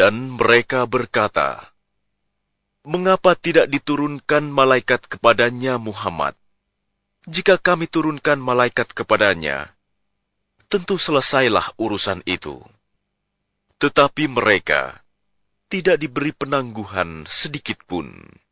Dan mereka berkata, "Mengapa tidak diturunkan malaikat kepadanya Muhammad? Jika kami turunkan malaikat kepadanya, tentu selesailah urusan itu." Tetapi mereka tidak diberi penangguhan sedikit pun.